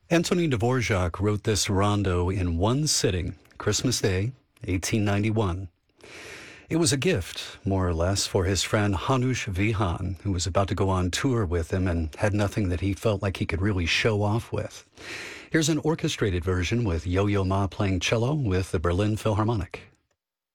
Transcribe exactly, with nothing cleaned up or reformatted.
Antonin Dvorak wrote this rondo in one sitting, Christmas Day, eighteen ninety-one. It was a gift, more or less, for his friend Hanush Vihan, who was about to go on tour with him and had nothing that he felt like he could really show off with. Here's an orchestrated version with Yo-Yo Ma playing cello with the Berlin Philharmonic.